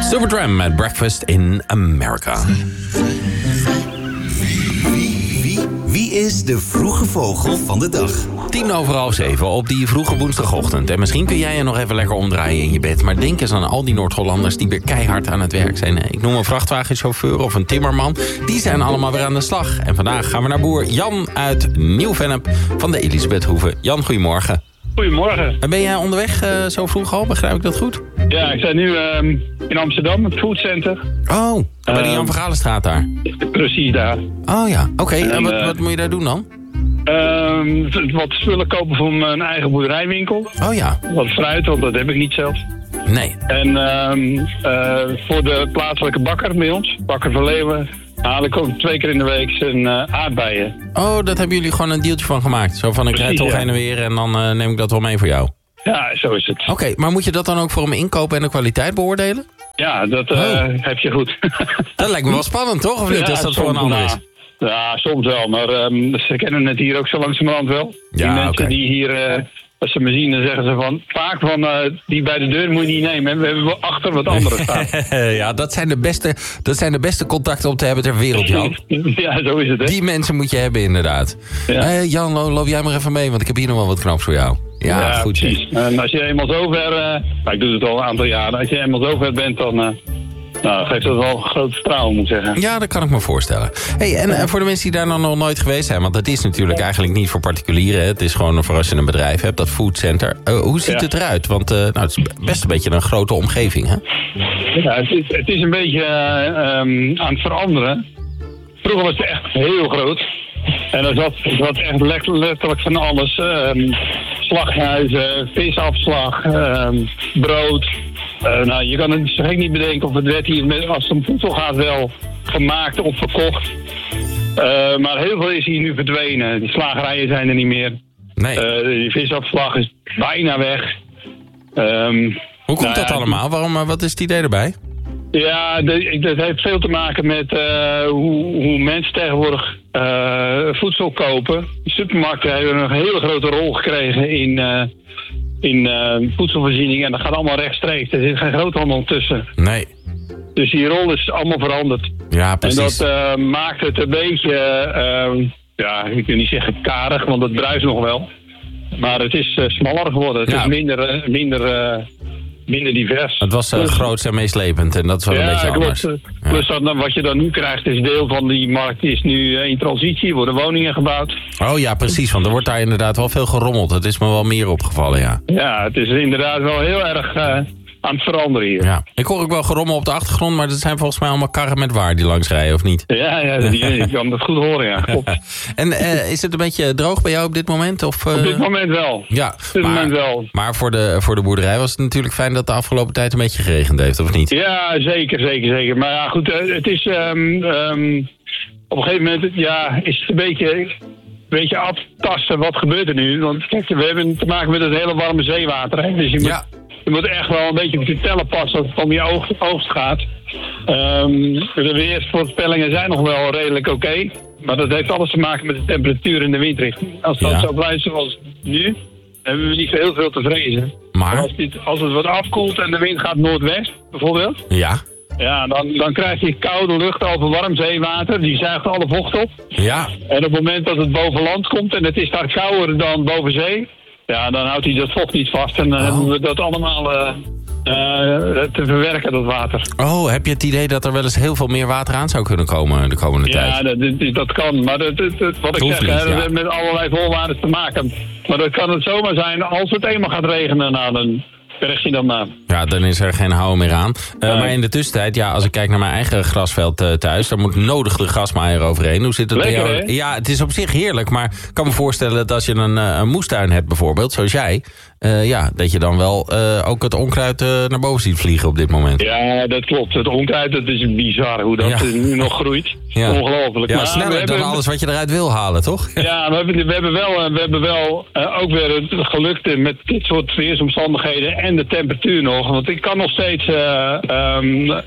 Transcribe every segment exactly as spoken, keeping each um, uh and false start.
Supertramp met Breakfast in America. Wie, wie, wie is de vroege vogel van de dag? Tien over half zeven op die vroege woensdagochtend. En misschien kun jij je nog even lekker omdraaien in je bed. Maar denk eens aan al die Noord-Hollanders die weer keihard aan het werk zijn. Ik noem een vrachtwagenchauffeur of een timmerman. Die zijn allemaal weer aan de slag. En vandaag gaan we naar boer Jan uit Nieuw-Vennep van de Elisabethhoeve. Jan, goedemorgen. Goedemorgen. En ben jij onderweg uh, zo vroeg al? Begrijp ik dat goed? Ja, ik sta nu uh, in Amsterdam, het foodcenter. Oh, bij de Uh, Jan van Galenstraat daar. Precies daar. Oh ja, oké. Okay. En, en wat, uh, wat moet je daar doen dan? Uh, wat spullen kopen voor mijn eigen boerderijwinkel. Oh ja. Wat fruit, want dat heb ik niet zelf. Nee. En uh, uh, voor de plaatselijke bakker bij ons, Bakker van Leeuwen, haal ik ook twee keer in de week zijn uh, aardbeien. Oh, dat hebben jullie gewoon een deeltje van gemaakt. Zo van, ik rijd toch ja. heen en weer en dan uh, neem ik dat wel mee voor jou. Ja, zo is het. Oké, okay, maar moet je dat dan ook voor hem inkopen en de kwaliteit beoordelen? Ja, dat uh, oh. heb je goed. Dat lijkt me wel spannend, toch? Of niet? Ja, Als dat voor een ander is. Ja, soms wel, maar um, ze kennen het hier ook zo langzamerhand wel. Die ja, mensen okay. die hier, uh, als ze me zien, dan zeggen ze van... Vaak van, uh, die bij de deur moet je niet nemen. We hebben wel achter wat anderen staan. Ja, dat zijn, de beste, dat zijn de beste contacten om te hebben ter wereld, Jan. Ja, zo is het, hè? Die mensen moet je hebben, inderdaad. Ja. Uh, Jan, loop jij maar even mee, want ik heb hier nog wel wat knaps voor jou. Ja, ja goed. Precies. En als je eenmaal zover... Uh, nou, ik doe het al een aantal jaren. Als je eenmaal zover bent, dan... Uh, Nou, dat geeft dat wel een groot vertrouwen, moet ik zeggen. Ja, dat kan ik me voorstellen. Hey, en, en voor de mensen die daar dan nog nooit geweest zijn... want dat is natuurlijk eigenlijk niet voor particulieren. Hè? Het is gewoon voor als je een bedrijf hebt, dat foodcenter. Uh, hoe ziet ja. het eruit? Want uh, nou, het is best een beetje een grote omgeving, hè? Ja, het is, het is een beetje uh, um, aan het veranderen. Vroeger was het echt heel groot. En er zat, er zat echt letterlijk van alles. Um, slaghuizen, visafslag, um, brood... Uh, nou, je kan het zo gek niet bedenken of het werd hier, met, als het om voedsel gaat, wel gemaakt of verkocht. Uh, maar heel veel is hier nu verdwenen. Die slagerijen zijn er niet meer. Nee. Uh, die visafslag is bijna weg. Um, Hoe komt nou, dat ja, allemaal? Waarom, wat is het idee erbij? Ja, de, dat heeft veel te maken met uh, hoe, hoe mensen tegenwoordig uh, voedsel kopen. De supermarkten hebben een hele grote rol gekregen in... Uh, in uh, voedselvoorziening en dat gaat allemaal rechtstreeks. Er zit geen groothandel tussen. Nee. Dus die rol is allemaal veranderd. Ja, precies. En dat uh, maakt het een beetje, uh, ja, ik wil niet zeggen karig, want het bruist nog wel. Maar het is uh, smaller geworden. Het ja. is minder, uh, minder, uh, minder divers. Het was uh, dus, groot en meeslepend en dat is wel ja, een beetje anders. Klopt. Ja. Plus dat, wat je dan nu krijgt is deel van die markt is nu uh, in transitie. Er worden woningen gebouwd. Oh ja, precies. Want er wordt daar inderdaad wel veel gerommeld. Dat is me wel meer opgevallen, ja. Ja, het is inderdaad wel heel erg... Uh, aan het veranderen hier. Ja. Ik hoor ook wel gerommel op de achtergrond, maar dat zijn volgens mij allemaal karren met waar die langs rijden, of niet? Ja, ja je kan dat goed horen, ja. Klopt. En uh, is het een beetje droog bij jou op dit moment? Of, uh... Op dit moment wel. Ja, op dit maar, moment wel. Maar voor de, voor de boerderij was het natuurlijk fijn dat de afgelopen tijd een beetje geregend heeft, of niet? Ja, zeker, zeker, zeker. Maar ja, goed, uh, het is... Um, um, op een gegeven moment, ja, is het een beetje... Een beetje aftasten, wat gebeurt er nu? Want kijk, we hebben te maken met het hele warme zeewater, hè. Dus je moet... Ja. Je moet echt wel een beetje op je tellen passen als het om je oogst, oogst gaat. Um, de weersvoorspellingen zijn nog wel redelijk oké. Okay, maar dat heeft alles te maken met de temperatuur en de windrichting. Als dat ja. zo blijft zoals nu, hebben we niet zo heel veel te vrezen. Maar als, dit, als het wat afkoelt en de wind gaat noordwest, bijvoorbeeld... Ja. Ja, dan, dan krijg je koude lucht over warm zeewater. Die zuigt alle vocht op. Ja. En op het moment dat het boven land komt en het is daar kouder dan boven zee... Ja, dan houdt hij dat vocht niet vast en dan uh, oh. hebben we dat allemaal uh, uh, te verwerken, dat water. Oh, heb je het idee dat er wel eens heel veel meer water aan zou kunnen komen de komende ja, tijd? Ja, dat, dat kan, maar dat, dat, dat, wat ik zeg, niet, hè, ja. met allerlei voorwaarden te maken. Maar dat kan het zomaar zijn, als het eenmaal gaat regenen, nou, dan berg je dan na. Ja, dan is er geen hou meer aan. Uh, nee. Maar in de tussentijd, ja, als ik kijk naar mijn eigen grasveld uh, thuis... daar moet nodig de grasmaaier overheen. Hoe zit het Lekker, bij jou? Ja, het is op zich heerlijk, maar ik kan me voorstellen... dat als je een, uh, een moestuin hebt bijvoorbeeld, zoals jij... Uh, ja, dat je dan wel uh, ook het onkruid uh, naar boven ziet vliegen op dit moment. Ja, dat klopt. Het onkruid, dat is bizar hoe dat ja. nu nog groeit. Ja. Ongelooflijk. Ja, maar sneller dan hebben... alles wat je eruit wil halen, toch? Ja, we hebben, we hebben wel, we hebben wel uh, ook weer het gelukte met dit soort weersomstandigheden en de temperatuur nog. Want ik kan nog steeds uh, um,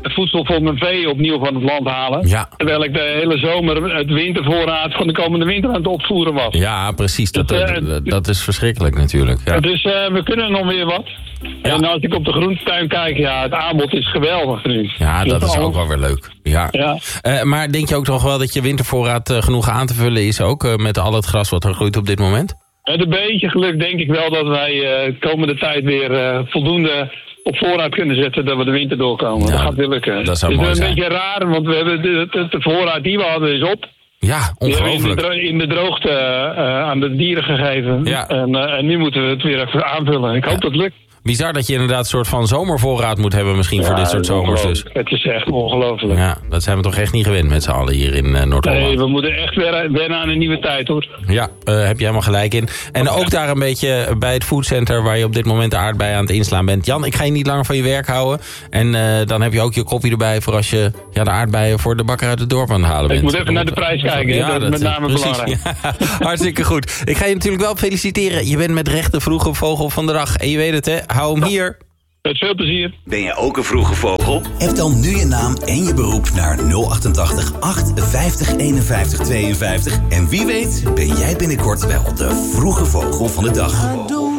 het voedsel voor mijn vee opnieuw van het land halen. Ja. Terwijl ik de hele zomer het wintervoorraad van de komende winter aan het opvoeren was. Ja, precies. Dat, Dus, uh, dat, dat is verschrikkelijk natuurlijk. Ja. Dus uh, we kunnen nog weer wat. Ja. En als ik op de groentetuin kijk, ja, het aanbod is geweldig nu. Ja, dat Dus is al- ook wel weer leuk. Ja. Ja. Uh, maar denk je ook toch wel dat je wintervoorraad uh, genoeg aan te vullen is ook... Uh, met al het gras wat er groeit op dit moment? Met een beetje geluk denk ik wel dat wij de uh, komende tijd weer uh, voldoende op voorraad kunnen zetten dat we de winter doorkomen. Ja, dat gaat weer lukken. dat zou het is mooi een zijn. beetje raar, want we hebben de, de, de voorraad die we hadden is op. Ja, Die hebben we in de, ongelooflijk. dro- in de droogte uh, aan de dieren gegeven. Ja. En, uh, en nu moeten we het weer even aanvullen. Ik hoop Ja. dat het lukt. Bizar dat je inderdaad een soort van zomervoorraad moet hebben misschien voor Ja, dit soort het is zomers dus. ongelooflijk. Het is echt ongelooflijk. Ja, dat zijn we toch echt niet gewend met z'n allen hier in uh, Noord-Holland. Nee, we moeten echt weer wennen aan een nieuwe tijd, hoor. Ja, uh, heb je helemaal gelijk in. En ook daar een beetje bij het foodcenter waar je op dit moment de aardbeien aan het inslaan bent. Jan, ik ga je niet langer van je werk houden. En uh, dan heb je ook je koffie erbij voor als je ja, de aardbeien voor de bakker uit het dorp aan het halen bent. Ik moet even naar de prijs kijken, Ja, dat is met name precies. belangrijk. Ja, hartstikke goed. Ik ga je natuurlijk wel feliciteren. Je bent met recht de vroege vogel van de dag. En je weet het, hè? Hou hem hier. Met veel plezier. Ben je ook een vroege vogel? Heb dan nu je naam en je beroep naar nul achtentachtig achtenvijftig eenenvijftig tweeënvijftig. En wie weet ben jij binnenkort wel de vroege vogel van de dag.